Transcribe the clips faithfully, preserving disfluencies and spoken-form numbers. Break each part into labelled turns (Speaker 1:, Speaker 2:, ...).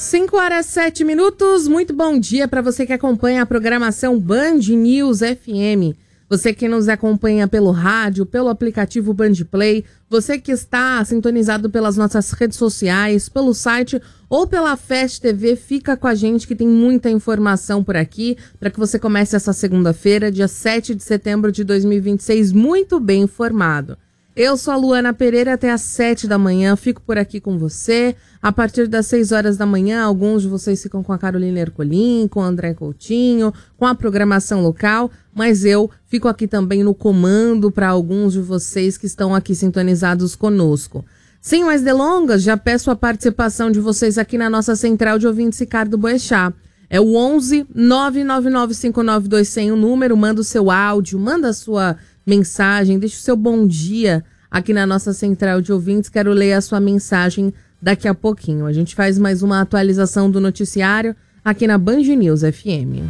Speaker 1: cinco horas e sete minutos, muito bom dia para você que acompanha a programação Band News F M. Você que nos acompanha pelo rádio, pelo aplicativo Band Play, você que está sintonizado pelas nossas redes sociais, pelo site ou pela Fast T V, fica com a gente que tem muita informação por aqui para que você comece essa segunda-feira, dia sete de setembro de dois mil e vinte e seis, muito bem informado. Eu sou a Luana Pereira, até às sete da manhã, fico por aqui com você. A partir das seis horas da manhã, alguns de vocês ficam com a Carolina Ercolim, com o André Coutinho, com a programação local, mas eu fico aqui também no comando para alguns de vocês que estão aqui sintonizados conosco. Sem mais delongas, já peço a participação de vocês aqui na nossa central de ouvintes Ricardo Boechat. É o onze nove nove nove cinco nove dois zero zero o número, manda o seu áudio, manda a sua mensagem, deixa o seu bom dia aqui na nossa central de ouvintes. Quero ler a sua mensagem daqui a pouquinho. A gente faz mais uma atualização do noticiário aqui na Band News F M.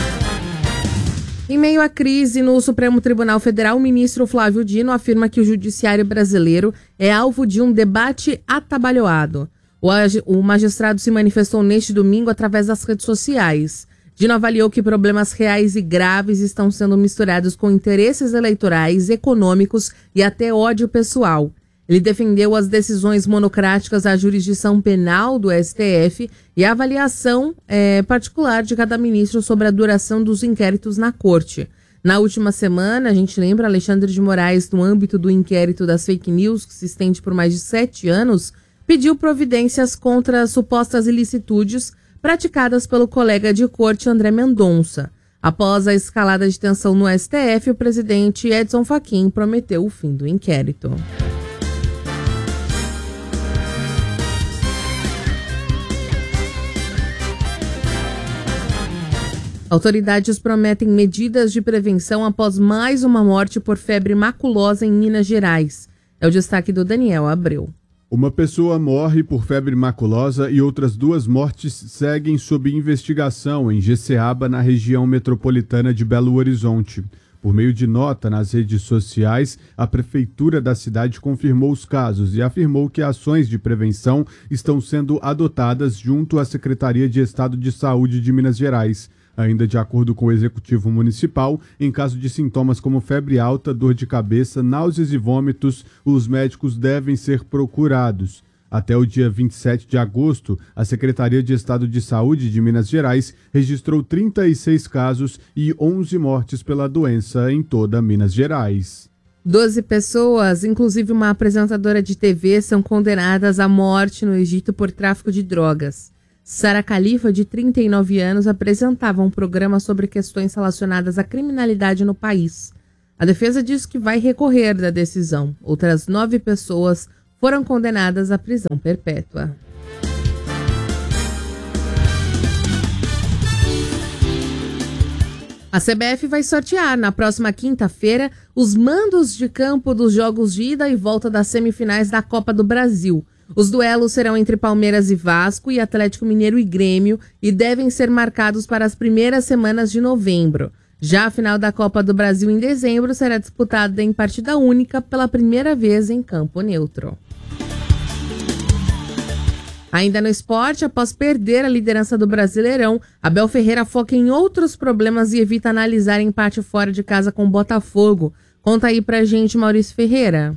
Speaker 1: Em meio à crise no Supremo Tribunal Federal, o ministro Flávio Dino afirma que o judiciário brasileiro é alvo de um debate atabalhoado. O magistrado se manifestou neste domingo através das redes sociais. Dino avaliou que problemas reais e graves estão sendo misturados com interesses eleitorais, econômicos e até ódio pessoal. Ele defendeu as decisões monocráticas da jurisdição penal do S T F e a avaliação é, particular de cada ministro sobre a duração dos inquéritos na corte. Na última semana, a gente lembra, Alexandre de Moraes, no âmbito do inquérito das fake news, que se estende por mais de sete anos, pediu providências contra supostas ilicitudes praticadas pelo colega de corte André Mendonça. Após a escalada de tensão no S T F, o presidente Edson Fachin prometeu o fim do inquérito. Autoridades prometem medidas de prevenção após mais uma morte por febre maculosa em Minas Gerais. É o destaque do Daniel Abreu.
Speaker 2: Uma pessoa morre por febre maculosa e outras duas mortes seguem sob investigação em Jeceaba, na região metropolitana de Belo Horizonte. Por meio de nota nas redes sociais, a prefeitura da cidade confirmou os casos e afirmou que ações de prevenção estão sendo adotadas junto à Secretaria de Estado de Saúde de Minas Gerais. Ainda de acordo com o executivo municipal, em caso de sintomas como febre alta, dor de cabeça, náuseas e vômitos, os médicos devem ser procurados. Até o dia vinte e sete de agosto, a Secretaria de Estado de Saúde de Minas Gerais registrou trinta e seis casos e onze mortes pela doença em toda Minas Gerais.
Speaker 1: doze pessoas, inclusive uma apresentadora de T V, são condenadas à morte no Egito por tráfico de drogas. Sara Khalifa, de trinta e nove anos, apresentava um programa sobre questões relacionadas à criminalidade no país. A defesa diz que vai recorrer da decisão. Outras nove pessoas foram condenadas à prisão perpétua. A C B F vai sortear na próxima quinta-feira os mandos de campo dos jogos de ida e volta das semifinais da Copa do Brasil. Os duelos serão entre Palmeiras e Vasco e Atlético Mineiro e Grêmio e devem ser marcados para as primeiras semanas de novembro. Já a final da Copa do Brasil em dezembro será disputada em partida única pela primeira vez em campo neutro. Ainda no esporte, após perder a liderança do Brasileirão, Abel Ferreira foca em outros problemas e evita analisar empate fora de casa com o Botafogo. Conta aí pra gente, Maurício Ferreira.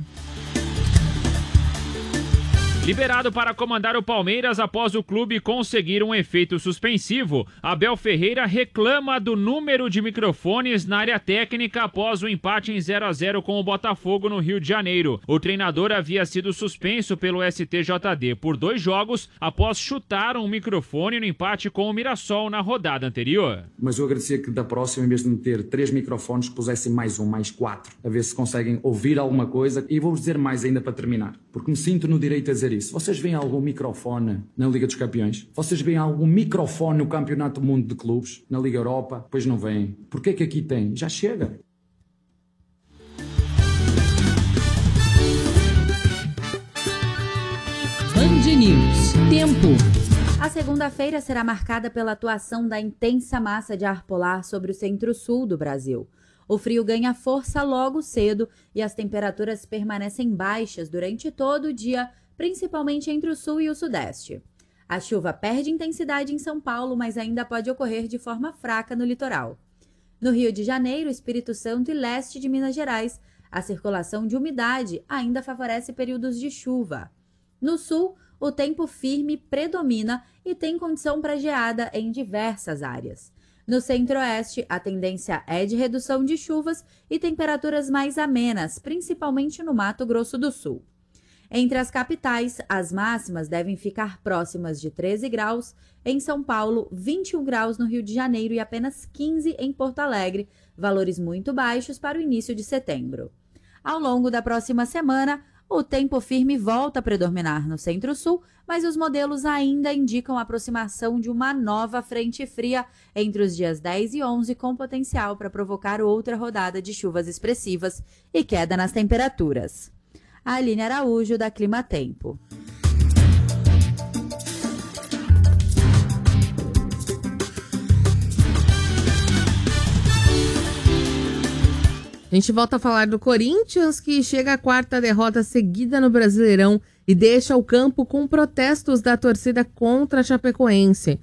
Speaker 3: Liberado para comandar o Palmeiras após o clube conseguir um efeito suspensivo, Abel Ferreira reclama do número de microfones na área técnica após o empate em zero a zero com o Botafogo no Rio de Janeiro. O treinador havia sido suspenso pelo S T J D por dois jogos após chutar um microfone no empate com o Mirassol na rodada anterior.
Speaker 4: Mas eu agradecia que da próxima, em vez de meter três microfones, pusessem mais um, mais quatro, a ver se conseguem ouvir alguma coisa. E vou dizer mais ainda para terminar, porque me sinto no direito a dizer isso. Vocês veem algum microfone na Liga dos Campeões? Vocês veem algum microfone no Campeonato do Mundo de Clubes? Na Liga Europa? Pois não veem. Porquê é que aqui tem? Já chega.
Speaker 5: Band News. Tempo.
Speaker 6: A segunda-feira será marcada pela atuação da intensa massa de ar polar sobre o centro-sul do Brasil. O frio ganha força logo cedo e as temperaturas permanecem baixas durante todo o dia, principalmente entre o sul e o sudeste. A chuva perde intensidade em São Paulo, mas ainda pode ocorrer de forma fraca no litoral. No Rio de Janeiro, Espírito Santo e leste de Minas Gerais, a circulação de umidade ainda favorece períodos de chuva. No sul, o tempo firme predomina e tem condição para geada em diversas áreas. No centro-oeste, a tendência é de redução de chuvas e temperaturas mais amenas, principalmente no Mato Grosso do Sul. Entre as capitais, as máximas devem ficar próximas de treze graus, em São Paulo, vinte e um graus no Rio de Janeiro e apenas quinze em Porto Alegre, valores muito baixos para o início de setembro. Ao longo da próxima semana, o tempo firme volta a predominar no centro-sul, mas os modelos ainda indicam a aproximação de uma nova frente fria entre os dias dez e onze, com potencial para provocar outra rodada de chuvas expressivas e queda nas temperaturas. A Aline Araújo, da Clima Tempo.
Speaker 1: A gente volta a falar do Corinthians, que chega à quarta derrota seguida no Brasileirão e deixa o campo com protestos da torcida contra a Chapecoense.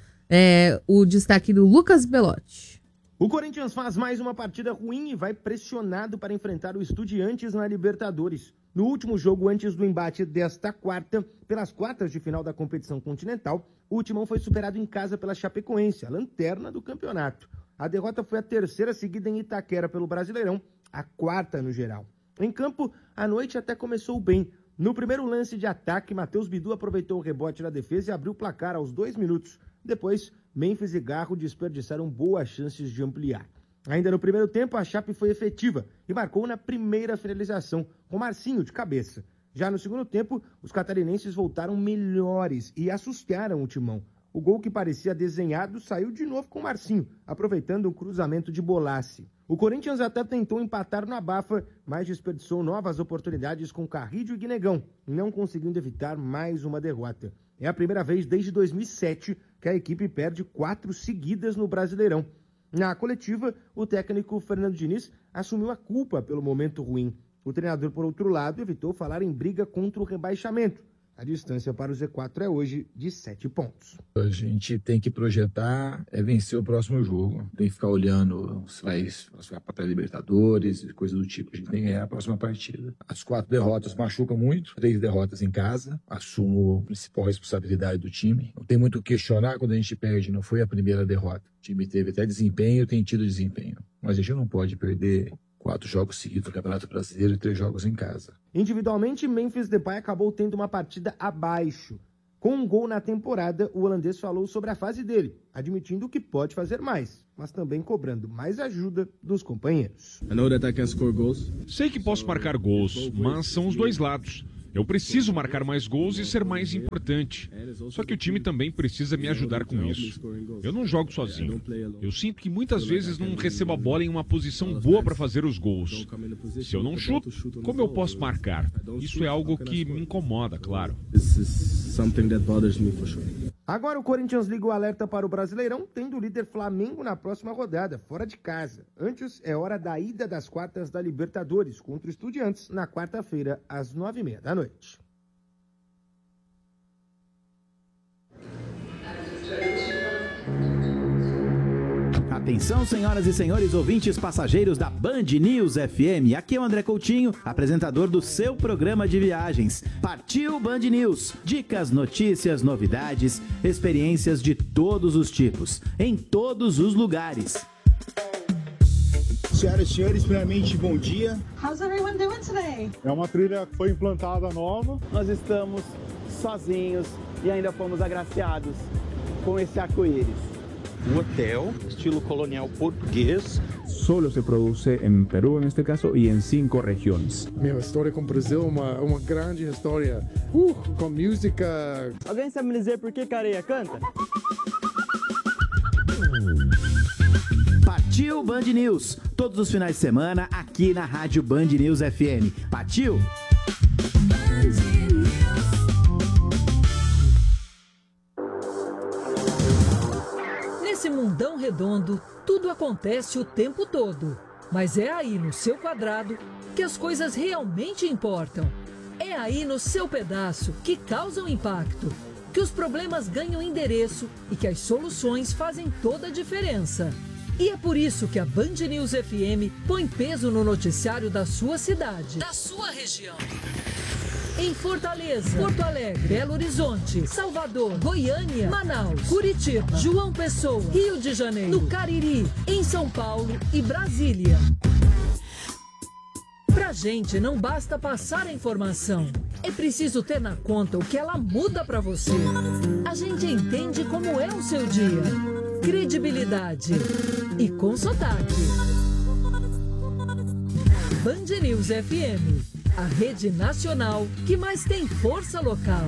Speaker 1: É o destaque do Lucas Belotti.
Speaker 7: O Corinthians faz mais uma partida ruim e vai pressionado para enfrentar o Estudiantes na Libertadores. No último jogo antes do embate desta quarta, pelas quartas de final da competição continental, o Timão foi superado em casa pela Chapecoense, a lanterna do campeonato. A derrota foi a terceira seguida em Itaquera pelo Brasileirão, a quarta no geral. Em campo, a noite até começou bem. No primeiro lance de ataque, Matheus Bidu aproveitou o rebote da defesa e abriu o placar aos dois minutos. Depois, Memphis e Garro desperdiçaram boas chances de ampliar. Ainda no primeiro tempo, a Chape foi efetiva e marcou na primeira finalização, com Marcinho de cabeça. Já no segundo tempo, os catarinenses voltaram melhores e assustaram o Timão. O gol que parecia desenhado saiu de novo com Marcinho, aproveitando um cruzamento de Bolassi. O Corinthians até tentou empatar no abafa, mas desperdiçou novas oportunidades com Carrillo e Guinegão, não conseguindo evitar mais uma derrota. É a primeira vez desde dois mil e sete que a equipe perde quatro seguidas no Brasileirão. Na coletiva, o técnico Fernando Diniz assumiu a culpa pelo momento ruim. O treinador, por outro lado, evitou falar em briga contra o rebaixamento. A distância para o Z quatro é hoje de sete pontos.
Speaker 8: A gente tem que projetar, é vencer o próximo jogo. Tem que ficar olhando se vai, se vai para a Libertadores, coisa do tipo. A gente tem que ganhar a próxima partida. As quatro derrotas machucam muito. Três derrotas em casa. Assumo a principal responsabilidade do time. Não tem muito o que questionar quando a gente perde. Não foi a primeira derrota. O time teve até desempenho, tem tido desempenho. Mas a gente não pode perder quatro jogos seguidos no Campeonato Brasileiro e três jogos em casa.
Speaker 7: Individualmente, Memphis Depay acabou tendo uma partida abaixo. Com um gol na temporada, o holandês falou sobre a fase dele, admitindo que pode fazer mais, mas também cobrando mais ajuda dos companheiros.
Speaker 9: Sei que posso marcar gols, mas são os dois lados. Eu preciso marcar mais gols e ser mais importante. Só que o time também precisa me ajudar com isso. Eu não jogo sozinho. Eu sinto que muitas vezes não recebo a bola em uma posição boa para fazer os gols. Se eu não chuto, como eu posso marcar? Isso é algo que me incomoda, claro.
Speaker 7: Agora o Corinthians liga o alerta para o Brasileirão, tendo o líder Flamengo na próxima rodada, fora de casa. Antes, é hora da ida das quartas da Libertadores contra o Estudiantes, na quarta-feira, às nove e meia da noite.
Speaker 10: Atenção, senhoras e senhores ouvintes passageiros da Band News F M. Aqui é o André Coutinho, apresentador do seu programa de viagens. Partiu Band News. Dicas, notícias, novidades, experiências de todos os tipos, em todos os lugares.
Speaker 11: Senhoras e senhores, primeiramente, bom dia.
Speaker 12: How's everyone doing today?
Speaker 11: É uma trilha que foi implantada nova.
Speaker 13: Nós estamos sozinhos e ainda fomos agraciados com esse arco-íris.
Speaker 14: Um hotel, estilo colonial português.
Speaker 15: Solo se produce en Perú, en este caso, y en cinco regiones.
Speaker 16: Minha história com o Brasil é uma, uma grande história, uh, com música.
Speaker 13: Alguém sabe me dizer por que Careia canta?
Speaker 10: Partiu Band News, todos os finais de semana aqui na Rádio Band News F M. Partiu?
Speaker 17: Nesse mundão redondo, tudo acontece o tempo todo. Mas é aí no seu quadrado que as coisas realmente importam. É aí no seu pedaço que causam impacto. que os problemas ganham endereço e que as soluções fazem toda a diferença. E é por isso que a Band News F M põe peso no noticiário da sua cidade, da sua região. Em Fortaleza, Porto Alegre, Belo Horizonte, Salvador, Goiânia, Manaus, Curitiba, João Pessoa, Rio de Janeiro, no Cariri, em São Paulo e Brasília. Pra gente não basta passar a informação, é preciso ter na conta o que ela muda pra você. A gente entende como é o seu dia. Credibilidade e com sotaque. Band News F M, a rede nacional que mais tem força local.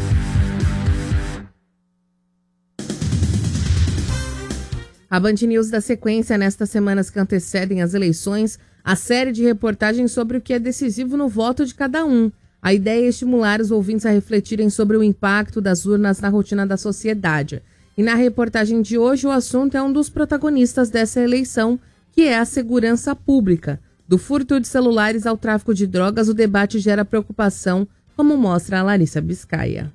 Speaker 1: A Band News dá sequência nestas semanas que antecedem as eleições a série de reportagens sobre o que é decisivo no voto de cada um. A ideia é estimular os ouvintes a refletirem sobre o impacto das urnas na rotina da sociedade. E na reportagem de hoje o assunto é um dos protagonistas dessa eleição, que é a segurança pública. Do furto de celulares ao tráfico de drogas, o debate gera preocupação, como mostra a Larissa Biscaia.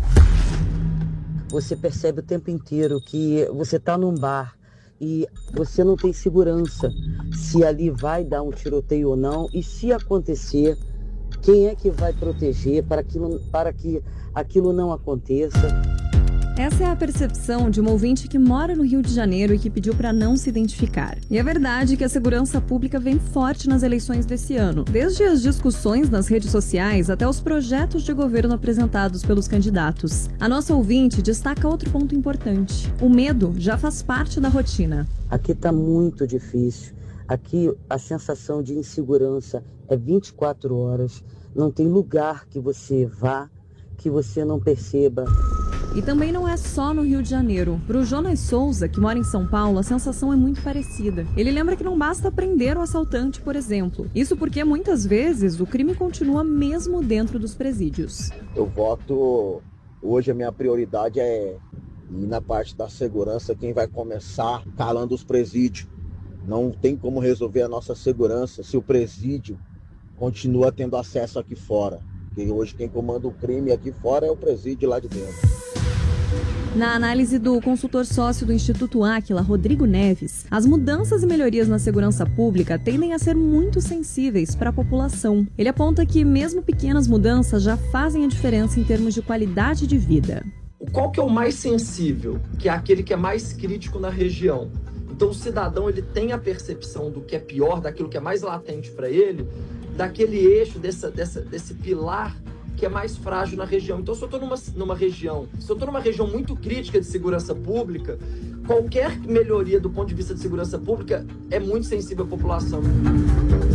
Speaker 18: Você percebe o tempo inteiro que você está num bar e você não tem segurança se ali vai dar um tiroteio ou não, e se acontecer, quem é que vai proteger para, aquilo, para que aquilo não aconteça?
Speaker 19: Essa é a percepção de uma ouvinte que mora no Rio de Janeiro e que pediu para não se identificar. E é verdade que a segurança pública vem forte nas eleições desse ano, desde as discussões nas redes sociais até os projetos de governo apresentados pelos candidatos. A nossa ouvinte destaca outro ponto importante: o medo já faz parte da rotina.
Speaker 18: Aqui está muito difícil. Aqui a sensação de insegurança é vinte e quatro horas. Não tem lugar que você vá que você não perceba.
Speaker 19: E também não é só no Rio de Janeiro. Para o Jonas Souza, que mora em São Paulo, a sensação é muito parecida. Ele lembra que não basta prender o assaltante, por exemplo. Isso porque muitas vezes o crime continua mesmo dentro dos presídios.
Speaker 20: Eu voto, hoje a minha prioridade é ir na parte da segurança, quem vai começar calando os presídios. Não tem como resolver a nossa segurança se o presídio continua tendo acesso aqui fora. Porque hoje quem comanda o crime aqui fora é o presídio lá de dentro.
Speaker 19: Na análise do consultor sócio do Instituto Áquila, Rodrigo Neves, as mudanças e melhorias na segurança pública tendem a ser muito sensíveis para a população. Ele aponta que mesmo pequenas mudanças já fazem a diferença em termos de qualidade de vida.
Speaker 21: Qual que é o mais sensível? Que é aquele que é mais crítico na região. Então o cidadão ele tem a percepção do que é pior, daquilo que é mais latente para ele, daquele eixo, dessa, dessa, desse pilar que é mais frágil na região. Então, se eu estou numa, numa região, se eu estou numa região muito crítica de segurança pública, qualquer melhoria do ponto de vista de segurança pública é muito sensível à população.